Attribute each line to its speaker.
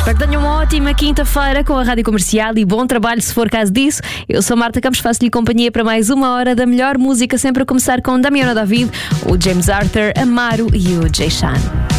Speaker 1: Espero que tenham uma ótima quinta-feira com a Rádio Comercial e bom trabalho se for caso disso. Eu sou Marta Campos, faço-lhe companhia para mais uma hora da melhor música, sempre a começar com Damiano David, o James Arthur, Amaro e o Jay Sean.